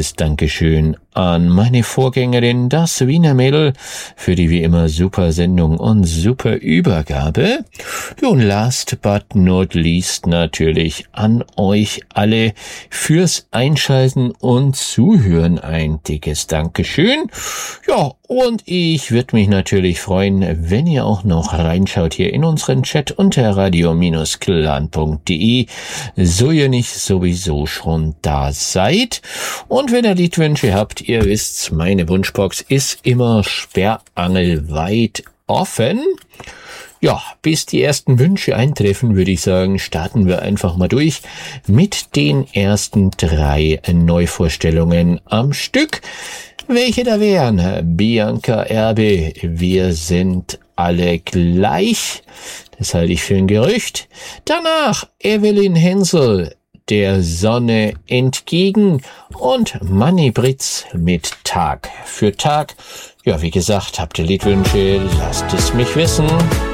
dickes Dankeschön an meine Vorgängerin, das Wiener Mädel, für die wie immer super Sendung und super Übergabe. Und last but not least natürlich an euch alle fürs Einschalten und Zuhören ein dickes Dankeschön. Ja, und ich würde mich natürlich freuen, wenn ihr auch noch reinschaut hier in unseren Chat unter radio-clan.de, so ihr nicht sowieso schon da seid. Und wenn ihr Liedwünsche habt, ihr wisst's, meine Wunschbox ist immer sperrangelweit offen. Ja, bis die ersten Wünsche eintreffen, würde ich sagen, starten wir einfach mal durch mit den ersten 3 Neuvorstellungen am Stück. Welche da wären? Bianca Erbe, wir sind alle gleich. Das halte ich für ein Gerücht. Danach Evelyn Hensel, der Sonne entgegen, und Manni Britz mit Tag für Tag. Ja, wie gesagt, habt ihr Liedwünsche, lasst es mich wissen.